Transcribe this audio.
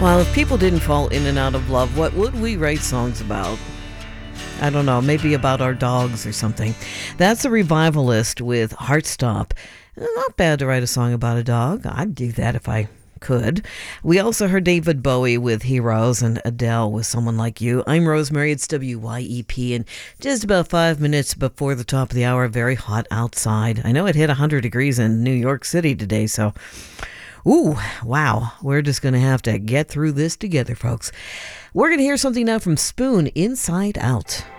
Well, if people didn't fall in and out of love, what would we write songs about? I don't know, maybe about our dogs or something. That's a Revivalist with Heartstop. Not bad to write a song about a dog. I'd do that if I could. We also heard David Bowie with Heroes and Adele with Someone Like You. I'm Rosemary. It's WYEP, and just about 5 minutes before the top of the hour, very hot outside. I know it hit 100 degrees in New York City today, so ooh, wow. We're just going to have to get through this together, folks. We're going to hear something now from Spoon, Inside Out.